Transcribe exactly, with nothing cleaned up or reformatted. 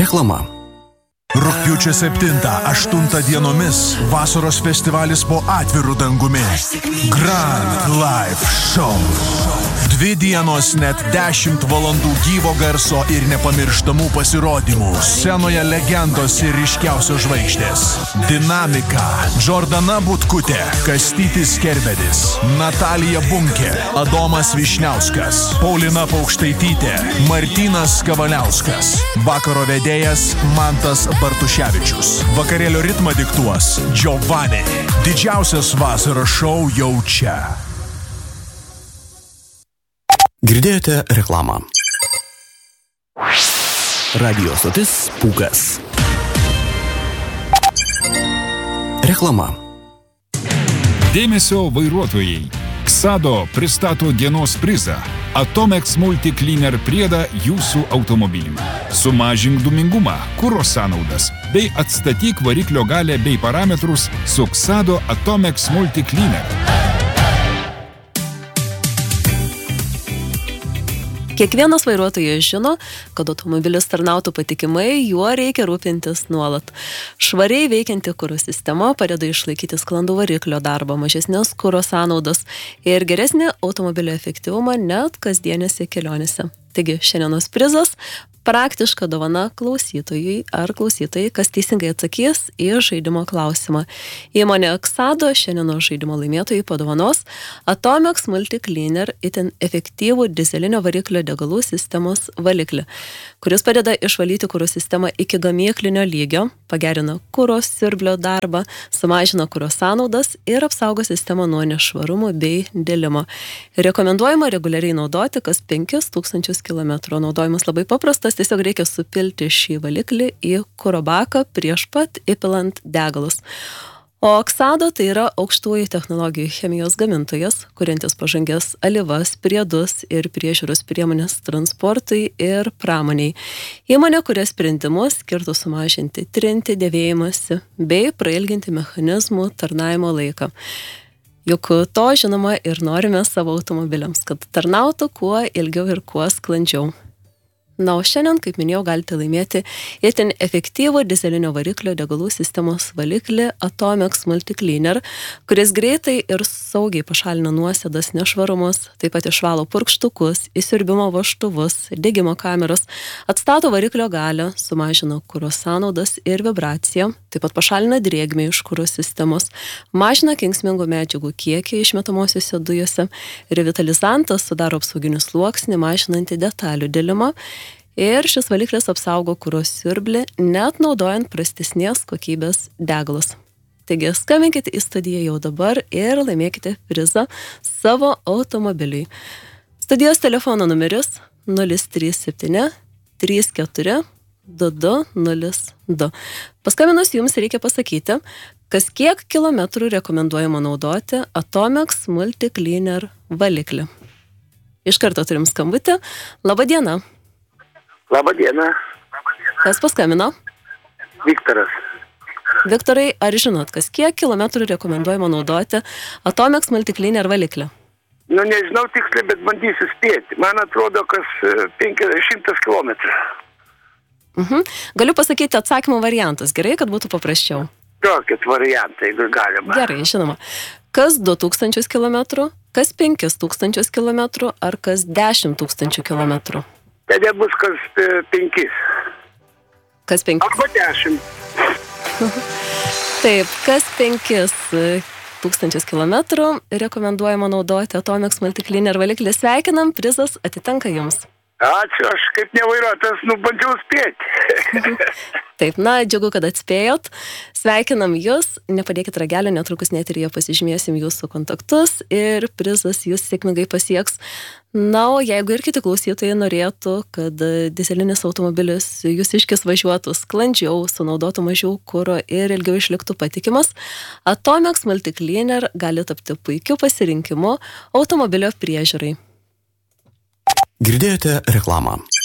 Reklama. Rugpjūčio septintą aštuntą dienomis vasaros festivalis po atviru dangumi. Grand Live Show. Dvi dienos net dešimt valandų gyvo garso ir nepamirštamų pasirodymų. Scenoje legendos ir ryškiausios žvaigždės. Dinamika. Džordana Butkutė, Kastytis Kerbedis, Natalija Bunkė, Adomas Višniauskas, Paulina Paukštaitytė, Martynas Kavaliauskas. Vakaro vedėjas Mantas Bartuševičius. Vakarėlio ritmą diktuos Giovanni. Didžiausias vasaros šou jau čia. Girdėjote reklamą. Radio stotis Pūkas. Reklama. Dėmesio vairuotojai. Ksado pristato dienos prizą. Atomex Multicleaner priedą jūsų automobiliui. Sumažink dūmingumą, kuro sąnaudas bei atstatyk variklio galę bei parametrus su Ksado Atomex Multicleaner. Kiekvienas vairuotojas žino, kad automobilis tarnautų patikimai, juo reikia rūpintis nuolat. Švariai veikianti kuro sistema padeda išlaikyti sklandų variklio darbą, mažesnės kuro sąnaudas ir geresnį automobilio efektyvumą net kasdienėse kelionėse. Taigi šiandienos prizas – praktiška dovana klausytojui ar klausytojai, kas teisingai atsakys į žaidimo klausimą. Įmonė Ksado šiandienos žaidimo laimėtojai padovanos Atomex Multicleaner itin efektyvų dizelinio variklio degalų sistemos valiklį, kuris padeda išvalyti kuro sistemą iki gamyklinio lygio, pagerina kuro siurblio darbą, sumažina kuro sąnaudas ir apsaugo sistemą nuo nešvarumo bei dėlimo. Rekomenduojama reguliariai naudoti kas penkis tūkstančius kilometrų. Naudojimas labai paprastas, tiesiog reikia supilti šį valiklį į kuro baką prieš pat įpilant degalus. O Ksado tai yra aukštųjų technologijų chemijos gamintojas, kuriantis pažangias alyvas, priedus ir priežiūros priemonės transportui ir pramoniai. Įmonė kuria sprendimus skirtų sumažinti trintį, dėvėjimąsi bei prailginti mechanizmų tarnavimo laiką. Juk to, žinoma, ir norime savo automobiliams, kad tarnautų kuo ilgiau ir kuo sklandžiau. Na, o šiandien, kaip minėjau, galite laimėti itin efektyvų dizelinio variklio degalų sistemos valiklį Atomex Multicleaner, kuris greitai ir saugiai pašalina nuosėdas, nešvarumus, taip pat išvalo purkštukus, įsiurbimo vožtuvus, degimo kameras, atstato variklio galią, sumažina kuro sąnaudas ir vibraciją, taip pat pašalina drėgmę iš kuro sistemos, mažina kenksmingų medžiagų kiekį išmetamosiose dujose, revitalizantas sudaro apsauginį sluoksnį, mažinantį detalių dėlimą. Ir šis valiklis apsaugo kuro siurblį, net naudojant prastesnės kokybės degalus. Taigi skambinkite į studiją jau dabar ir laimėkite prizą savo automobiliui. Studijos telefono numeris nulis trys septyni trys keturi du du nulis du. Paskambinus jums reikia pasakyti, kas kiek kilometrų rekomenduojama naudoti Atomex Multicleaner valiklį. Iš karto turim skambutį. Labą dieną. Labą dieną. Kas paskambino? Viktoras. Viktorai, ar žinot, kas kiek kilometrų rekomenduojama naudoti Atomex Multicleaner valiklį? Nu, nežinau tiksliai, bet bandysiu spėti. Man atrodo, kas šimtas kilometrų. Mhm. Galiu pasakyti atsakymų variantus, gerai, kad būtų paprasčiau. Tokiet variantai, jeigu galima. Gerai, žinoma. Kas du tūkstančius kilometrų, kas penkis tūkstančius kilometrų, ar kas dešimt tūkstančių kilometrų? Tada bus kas penkis. Kas penkis? Arba dešimt. Taip, kas penkis tūkstančius kilometrų rekomenduojama naudoti Atomex Multicleaner valiklį. Sveikinam, prizas atitenka jums. Ačiū, aš kaip nevairuotas, nu, bandžiau spėti. Taip, na, džiugu, kad atspėjot. Sveikinam jūs, nepadėkit ragelio, netrukus net ir jie pasižymėsim jūsų kontaktus ir prizas jūs sėkmingai pasieks. Na, o jeigu ir kiti klausytojai norėtų, kad dizelinis automobilis jūsiškis važiuotų sklandžiau, sunaudotų mažiau kuro ir ilgiau išliktų patikimas, Atomex Multicleaner gali tapti puikiu pasirinkimu automobilio priežiūrai. Girdėjote reklamą.